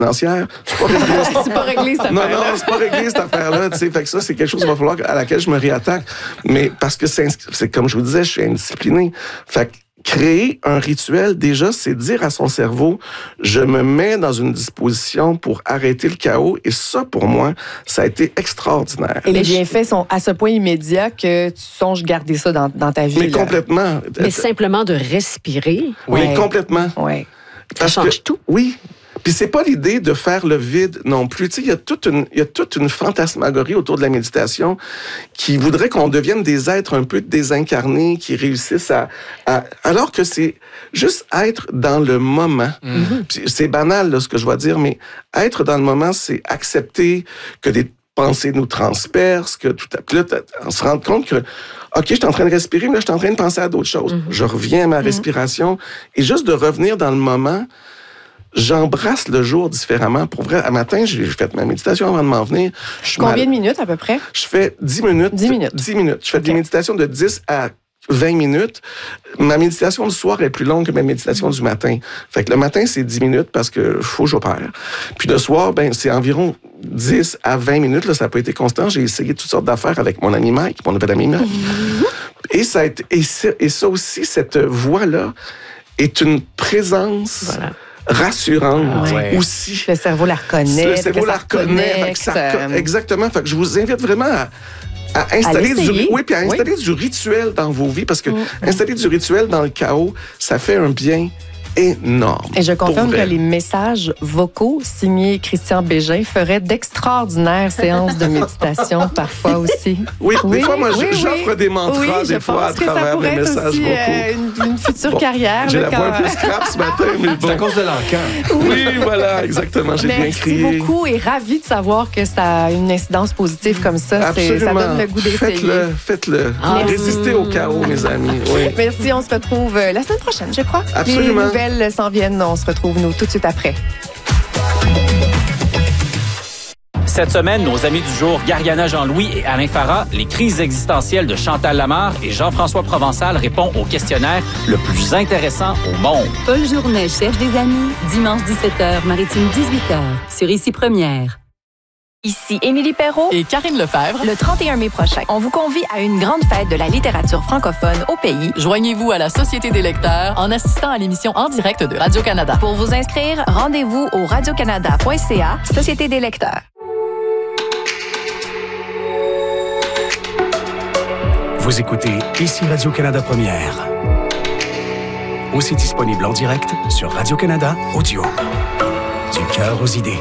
financière. C'est pas réglé. C'est pas réglé, cette affaire-là. Non, c'est pas réglé, cette affaire-là. Tu sais, fait que ça, c'est quelque chose à laquelle je me réattaque. Mais parce que c'est comme je vous disais, je suis indiscipliné. Fait que créer un rituel, déjà, c'est dire à son cerveau, je me mets dans une disposition pour arrêter le chaos. Et ça, pour moi, ça a été extraordinaire. Et les bienfaits sont à ce point immédiats que tu songes garder ça dans ta vie. Mais là. complètement. Mais simplement de respirer. Oui, Ouais. complètement. Ouais. Ça change tout. Oui. Puis c'est pas l'idée de faire le vide non plus. Tu sais, il y a toute une fantasmagorie autour de la méditation qui voudrait qu'on devienne des êtres un peu désincarnés, qui réussissent alors que c'est juste être dans le moment. Puis c'est banal, là, ce que je vais dire, mais être dans le moment, c'est accepter que des pensées nous transpercent, que tout à coup, on se rend compte que OK, je suis en train de respirer, mais là, je suis en train de penser à d'autres choses. Je reviens à ma respiration et juste de revenir dans le moment. J'embrasse le jour différemment. Pour vrai, à matin, j'ai fait ma méditation avant de m'en venir. Combien de minutes à peu près? Je fais 10 minutes. 10 minutes. 10 minutes. Je fais des méditations de 10 à 20 minutes. Ma méditation du soir est plus longue que ma méditation du matin. Fait que le matin, c'est 10 minutes parce que faut que j'opère. Puis le soir, c'est environ 10 à 20 minutes. Là, ça n'a pas été constant. J'ai essayé toutes sortes d'affaires avec mon ami Mike, mon nouvel ami Mike. Et ça aussi, cette voix-là est une présence... Voilà. rassurante aussi. Le cerveau la reconnaît. Le cerveau la reconnaît. Exactement. Fait que je vous invite vraiment à installer du rituel dans vos vies parce que installer du rituel dans le chaos, ça fait un bien énorme. Et je confirme que les messages vocaux signés Christian Bégin feraient d'extraordinaires séances de méditation parfois aussi. Oui, des fois, moi, j'offre des mantras des fois à travers des messages aussi, vocaux. Une future carrière. J'ai là, la voix un peu scrap ce matin, mais bon. C'est à cause de l'encan. Oui, voilà, exactement. J'ai bien crié. Merci beaucoup et ravi de savoir que ça a une incidence positive comme ça. Absolument. Ça donne le goût d'essayer. Faites-le. Résistez au chaos, mes amis. Oui. Merci, on se retrouve la semaine prochaine, je crois. Absolument. Les nouvelles s'en viennent, on se retrouve, nous, tout de suite après. Cette semaine, nos amis du jour, Gariana Jean-Louis et Alain Farah, les crises existentielles de Chantal Lamarre et Jean-François Provençal répondent au questionnaire le plus intéressant au monde. Paul Journet cherche des amis, dimanche 17h, Maritime 18h, sur Ici Première. Ici Émilie Perrault et Karine Lefebvre. Le 31 mai prochain, on vous convie à une grande fête de la littérature francophone au pays. Joignez-vous à la Société des lecteurs en assistant à l'émission en direct de Radio-Canada. Pour vous inscrire, rendez-vous au radiocanada.ca, Société des lecteurs. Vous écoutez Ici Radio-Canada Première. Aussi disponible en direct sur Radio-Canada Audio. Du cœur aux idées.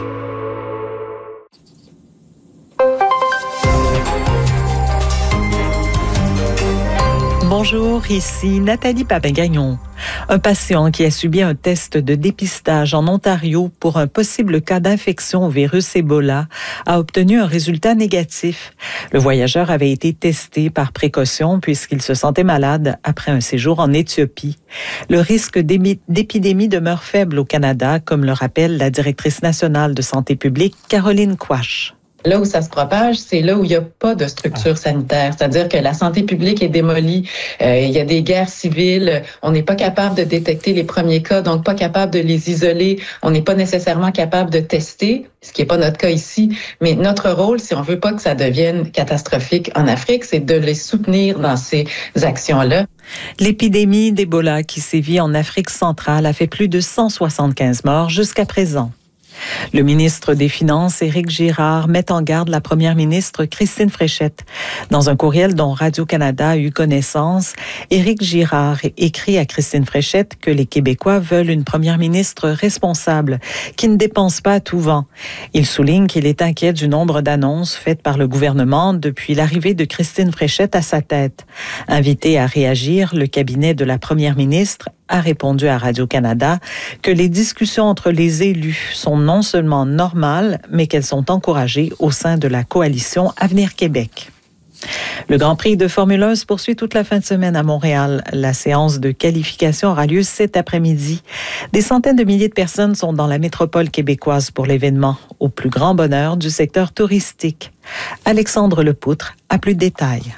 Bonjour, ici Nathalie Papin-Gagnon. Un patient qui a subi un test de dépistage en Ontario pour un possible cas d'infection au virus Ebola a obtenu un résultat négatif. Le voyageur avait été testé par précaution puisqu'il se sentait malade après un séjour en Éthiopie. Le risque d'épidémie demeure faible au Canada, comme le rappelle la directrice nationale de santé publique, Caroline Quach. Là où ça se propage, c'est là où il n'y a pas de structure sanitaire. C'est-à-dire que la santé publique est démolie. Il y a des guerres civiles. On n'est pas capable de détecter les premiers cas, donc pas capable de les isoler. On n'est pas nécessairement capable de tester, ce qui n'est pas notre cas ici. Mais notre rôle, si on veut pas que ça devienne catastrophique en Afrique, c'est de les soutenir dans ces actions-là. L'épidémie d'Ebola qui sévit en Afrique centrale a fait plus de 175 morts jusqu'à présent. Le ministre des Finances, Éric Girard, met en garde la première ministre Christine Fréchette. Dans un courriel dont Radio-Canada a eu connaissance, Éric Girard écrit à Christine Fréchette que les Québécois veulent une première ministre responsable, qui ne dépense pas à tout vent. Il souligne qu'il est inquiet du nombre d'annonces faites par le gouvernement depuis l'arrivée de Christine Fréchette à sa tête. Invité à réagir, le cabinet de la première ministre a répondu à Radio-Canada que les discussions entre les élus sont non seulement normales, mais qu'elles sont encouragées au sein de la coalition Avenir Québec. Le Grand Prix de Formule 1 se poursuit toute la fin de semaine à Montréal. La séance de qualification aura lieu cet après-midi. Des centaines de milliers de personnes sont dans la métropole québécoise pour l'événement, au plus grand bonheur du secteur touristique. Alexandre Lepoutre a plus de détails.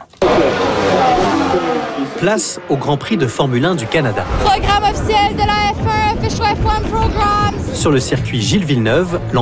Place au Grand Prix de Formule 1 du Canada. Programme officiel de la F1, Official F1 Program, sur le circuit Gilles Villeneuve.